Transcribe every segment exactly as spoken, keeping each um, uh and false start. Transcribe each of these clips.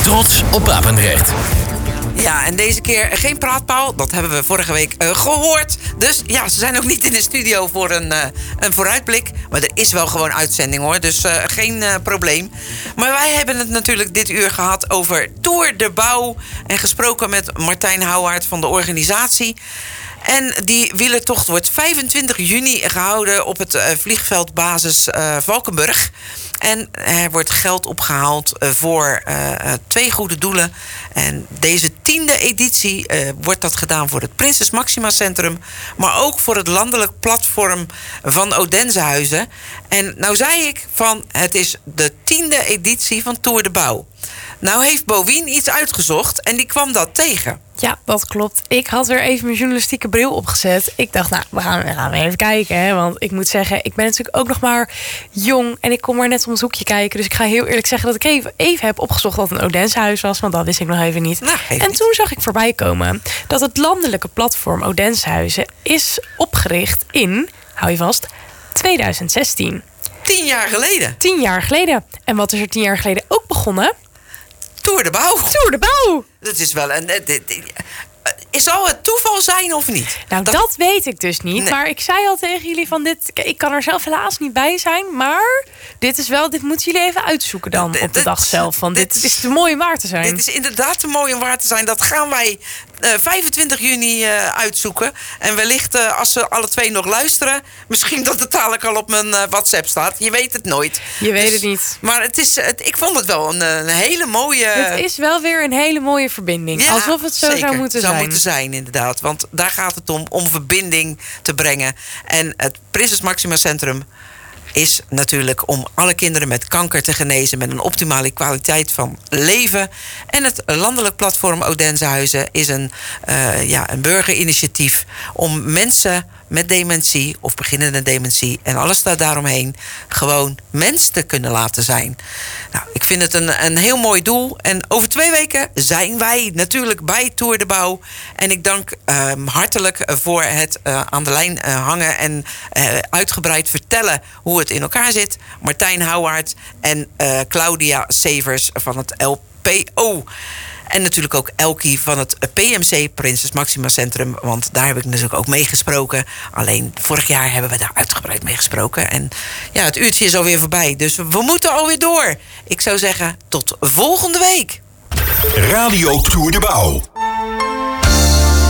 trots op Papendrecht. Ja, en deze keer geen praatpaal. Dat hebben we vorige week uh, gehoord. Dus ja, ze zijn ook niet in de studio voor een, uh, een vooruitblik. Maar er is wel gewoon uitzending hoor, dus uh, geen uh, probleem. Maar wij hebben het natuurlijk dit uur gehad over Tour de Bouw. En gesproken met Martijn Houwaard van de organisatie. En die wielertocht wordt vijfentwintig juni gehouden op het uh, vliegveldbasis uh, Valkenburg. En er wordt geld opgehaald voor uh, twee goede doelen. En deze tiende editie uh, wordt dat gedaan voor het Prinses Maxima Centrum, maar ook voor het landelijk platform van Odensehuizen. En nou zei ik van het is de tiende editie van Tour de Bouw. Nou heeft Bovien iets uitgezocht en die kwam dat tegen. Ja, dat klopt. Ik had weer even mijn journalistieke bril opgezet. Ik dacht, nou, we gaan, we gaan even kijken. Hè? Want ik moet zeggen, ik ben natuurlijk ook nog maar jong. En ik kom maar net om het hoekje kijken. Dus ik ga heel eerlijk zeggen dat ik even, even heb opgezocht wat een Odensehuis was. Want dat wist ik nog even niet. Nou, even en niet. toen zag ik voorbij komen dat het landelijke platform Odensehuizen is opgericht in, hou je vast, tweeduizend zestien. Tien jaar geleden. Tien jaar geleden. En wat is er tien jaar geleden ook begonnen? Tour de Bouw. Tour de Bouw. Dat is wel een... Zal het toeval zijn of niet? Nou, dat, dat weet ik dus niet. Nee. Maar ik zei al tegen jullie van dit... Ik kan er zelf helaas niet bij zijn. Maar dit is wel... Dit moeten jullie even uitzoeken dan d- op de d- dag zelf. Van dit, dit is te mooi om waar te zijn. Dit is inderdaad te mooi om waar te zijn. Dat gaan wij uh, vijfentwintig juni uh, uitzoeken. En wellicht uh, als ze alle twee nog luisteren... misschien dat het dadelijk al op mijn uh, WhatsApp staat. Je weet het nooit. Je weet dus, het niet. Maar het is, het, ik vond het wel een, een hele mooie... Het is wel weer een hele mooie verbinding. Ja, alsof het zo zeker. zou moeten zou zijn. moeten zijn, inderdaad. Want daar gaat het om, om verbinding te brengen. En het Prinses Maxima Centrum is natuurlijk om alle kinderen met kanker te genezen met een optimale kwaliteit van leven. En het landelijk platform Odensehuizen is een, uh, ja, een burgerinitiatief om mensen met dementie of beginnende dementie en alles daar daaromheen gewoon mens te kunnen laten zijn. Nou, ik vind het een, een heel mooi doel. En over twee weken zijn wij natuurlijk bij Tour de Bouw. En ik dank uh, hartelijk voor het uh, aan de lijn uh, hangen en uh, uitgebreid vertellen hoe het in elkaar zit. Martijn Houwaard en uh, Claudia Severs van het L P O. En natuurlijk ook Elkie van het P M C, Prinses Maxima Centrum. Want daar heb ik natuurlijk ook mee gesproken. Alleen vorig jaar hebben we daar uitgebreid mee gesproken. En ja, het uurtje is alweer voorbij. Dus we moeten alweer door. Ik zou zeggen, tot volgende week. Radio Tour de Bouw.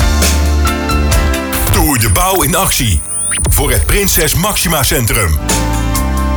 Tour de Bouw in actie. Voor het Prinses Maxima Centrum.